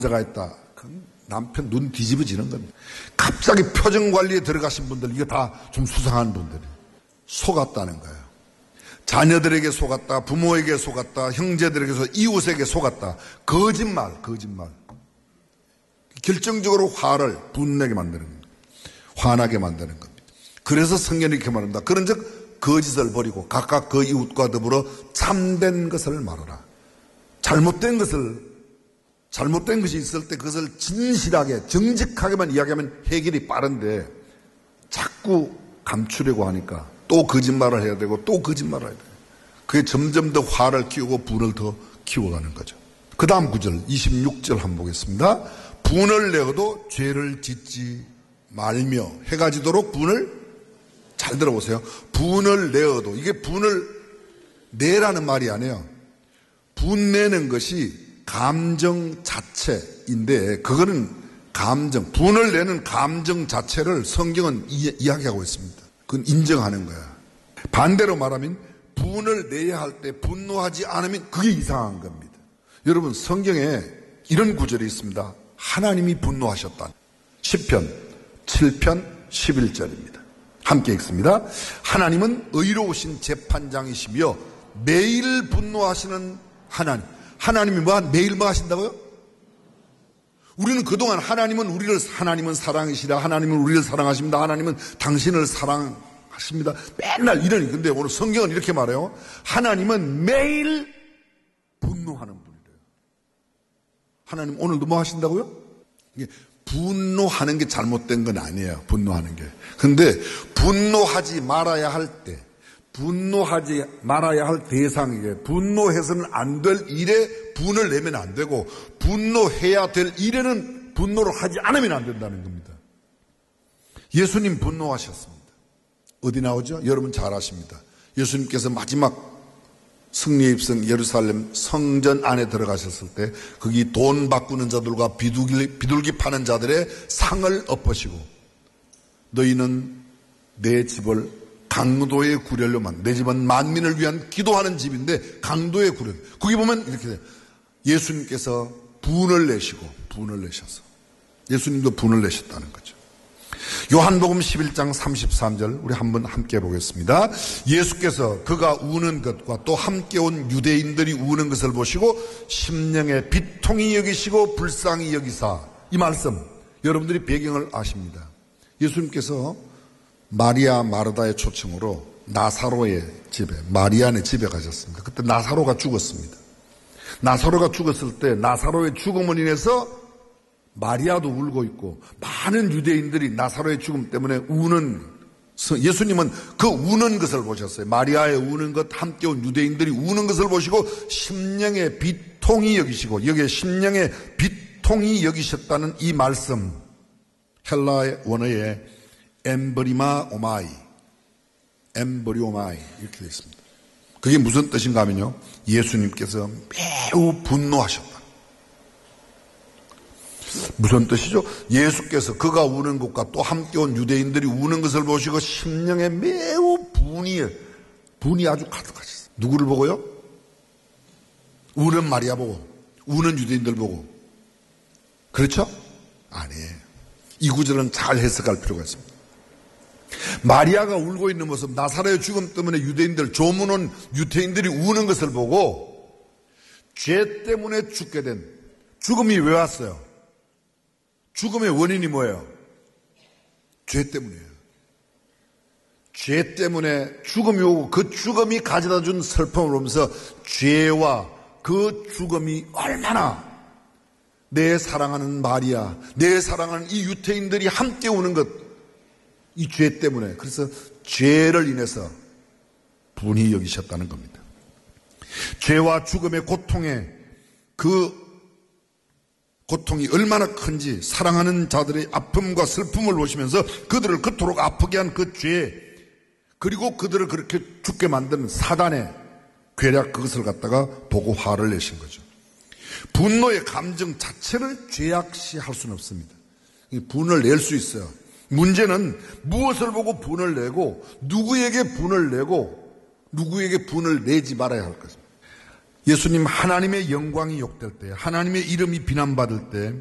자가 있다. 그럼 남편 눈 뒤집어지는 겁니다. 갑자기 표정 관리에 들어가신 분들, 이거 다 좀 수상한 분들이에요. 속았다는 거예요. 자녀들에게 속았다, 부모에게 속았다, 형제들에게 속았다, 이웃에게 속았다. 거짓말. 결정적으로 화를 분내게 만드는 겁니다. 화나게 만드는 겁니다. 그래서 성경이 이렇게 말합니다. 그런즉 거짓을 버리고 각각 그 이웃과 더불어 참된 것을 말하라. 잘못된 것이 있을 때 그것을 진실하게 정직하게만 이야기하면 해결이 빠른데 자꾸 감추려고 하니까 또 거짓말을 해야 되고 또 거짓말을 해야 돼요. 그게 점점 더 화를 키우고 분을 더 키워가는 거죠. 그 다음 구절 26절 한번 보겠습니다. 분을 내어도 죄를 짓지 말며 해가 지도록 분을, 잘 들어보세요. 분을 내어도, 이게 분을 내라는 말이 아니에요. 분내는 것이 감정 자체인데 그거는 분을 내는 감정 자체를 성경은 이야기하고 있습니다. 그건 인정하는 거야. 반대로 말하면 분을 내야 할 때 분노하지 않으면 그게 이상한 겁니다. 여러분, 성경에 이런 구절이 있습니다. 하나님이 분노하셨다. 시편 7편 11절입니다. 함께 읽습니다. 하나님은 의로우신 재판장이시며 매일 분노하시는 하나님. 하나님이 매일 뭐 하신다고요? 우리는 그동안 하나님은 사랑이시라, 하나님은 우리를 사랑하십니다, 하나님은 당신을 사랑하십니다, 맨날 이러니. 근데 오늘 성경은 이렇게 말해요. 하나님은 매일 분노하는 분이래요. 하나님 오늘도 뭐 하신다고요? 분노하는 게 잘못된 건 아니에요. 분노하는 게. 근데 분노하지 말아야 할 때, 분노하지 말아야 할 대상에게 분노해서는 안 될 일에 분을 내면 안 되고, 분노해야 될 일에는 분노를 하지 않으면 안 된다는 겁니다. 예수님 분노하셨습니다. 어디 나오죠? 여러분 잘 아십니다. 예수님께서 마지막 승리의 입성 예루살렘 성전 안에 들어가셨을 때 거기 돈 바꾸는 자들과 비둘기 파는 자들의 상을 엎으시고, 너희는 내 집을 강도의 구렬로만, 내 집은 만민을 위한 기도하는 집인데 강도의 구렬. 거기 보면 이렇게 돼요. 예수님께서 분을 내셔서 예수님도 분을 내셨다는 거죠. 요한복음 11장 33절 우리 한번 함께 보겠습니다. 예수께서 그가 우는 것과 또 함께 온 유대인들이 우는 것을 보시고 심령에 비통히 여기시고 불쌍히 여기사. 이 말씀 여러분들이 배경을 아십니다. 예수님께서 마리아 마르다의 초청으로 나사로의 집에, 마리아네 집에 가셨습니다. 그때 나사로가 죽었습니다. 나사로가 죽었을 때 나사로의 죽음을 인해서 마리아도 울고 있고 많은 유대인들이 나사로의 죽음 때문에 우는, 예수님은 그 우는 것을 보셨어요. 마리아의 우는 것, 함께 온 유대인들이 우는 것을 보시고 심령에 비통히 여기시고, 여기에 심령에 비통히 여기셨다는 이 말씀, 헬라의 원어에 엠브리마 오마이 이렇게 되어 있습니다. 그게 무슨 뜻인가 하면요, 예수님께서 매우 분노하셨다. 무슨 뜻이죠? 예수께서 그가 우는 것과 또 함께 온 유대인들이 우는 것을 보시고 심령에 매우 분이 아주 가득하셨어요. 누구를 보고요? 우는 마리아 보고, 우는 유대인들 보고. 그렇죠? 아니에요. 이 구절은 잘 해석할 필요가 있습니다. 마리아가 울고 있는 모습, 나사로의 죽음 때문에 유대인들, 조문 온 유대인들이 우는 것을 보고 죄 때문에 죽게 된, 죽음이 왜 왔어요? 죽음의 원인이 뭐예요? 죄 때문이에요. 죄 때문에 죽음이 오고 그 죽음이 가져다 준 슬픔을 보면서 죄와 그 죽음이 얼마나 내 사랑하는 마리아, 내 사랑하는 이 유대인들이 함께 우는 것, 이 죄 때문에, 그래서 죄를 인해서 분이 여기셨다는 겁니다. 죄와 죽음의 고통에, 그 고통이 얼마나 큰지 사랑하는 자들의 아픔과 슬픔을 보시면서 그들을 그토록 아프게 한 그 죄, 그리고 그들을 그렇게 죽게 만든 사단의 괴략, 그것을 갖다가 보고 화를 내신 거죠. 분노의 감정 자체를 죄악시할 수는 없습니다. 분을 낼 수 있어요. 문제는 무엇을 보고 분을 내고 누구에게 분을 내고 누구에게 분을 내지 말아야 할 것입니다. 예수님 하나님의 영광이 욕될 때, 하나님의 이름이 비난받을 때